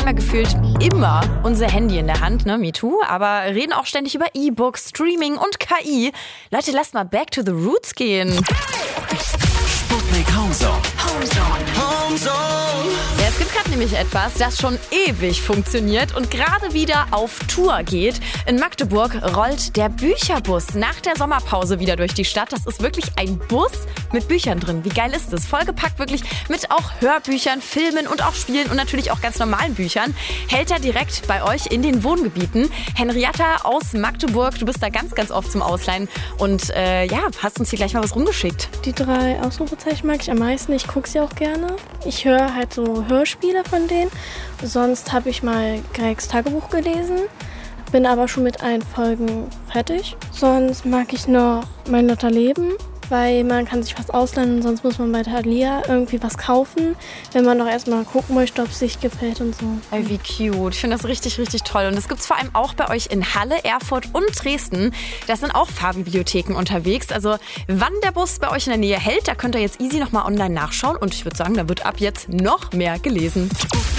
ja gefühlt immer unser Handy in der Hand, ne, me too, aber reden auch ständig über E-Books, Streaming und KI. Leute, lasst mal back to the roots gehen. Sputnik Homezone. Ja, es gibt gerade nämlich etwas, das schon ewig funktioniert und gerade wieder auf Tour geht. In Magdeburg rollt der Bücherbus nach der Sommerpause wieder durch die Stadt. Das ist wirklich ein Bus mit Büchern drin. Wie geil ist das? Vollgepackt wirklich mit auch Hörbüchern, Filmen und auch Spielen und natürlich auch ganz normalen Büchern. Hält er direkt bei euch in den Wohngebieten. Henrietta aus Magdeburg, du bist da ganz, ganz oft zum Ausleihen und hast uns hier gleich mal was rumgeschickt. Die 3 Ausrufezeichen mag ich am meisten. Ich gucke sie auch gerne. Ich höre halt so Hörspiele von denen. Sonst habe ich mal Gregs Tagebuch gelesen. Bin aber schon mit 1 Folgen fertig. Sonst mag ich noch Mein Lotter Leben, weil man kann sich was ausleihen und sonst muss man bei Thalia irgendwie was kaufen, wenn man doch erstmal gucken möchte, ob es sich gefällt und so. Ey, wie cute. Ich finde das richtig, richtig toll. Und das gibt es vor allem auch bei euch in Halle, Erfurt und Dresden. Da sind auch Fahrbibliotheken unterwegs. Also wann der Bus bei euch in der Nähe hält, da könnt ihr jetzt easy nochmal online nachschauen. Und ich würde sagen, da wird ab jetzt noch mehr gelesen.